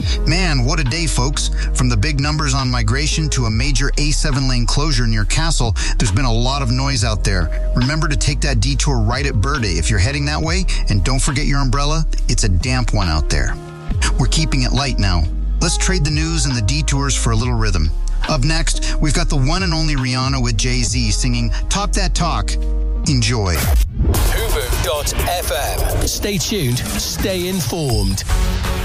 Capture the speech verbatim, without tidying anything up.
Man, what a day, folks. From the big numbers on migration to a major A seven lane closure near Castle, there's been a lot of noise out there. Remember to take that detour right at Birday if you're heading that way, and don't forget your umbrella. It's a damp one out there. We're keeping it light now. Let's trade the news and the detours for a little rhythm. Up next, we've got the one and only Rihanna with Jay-Z singing Top That Talk. Enjoy. Hoover dot f m. Stay tuned, stay informed.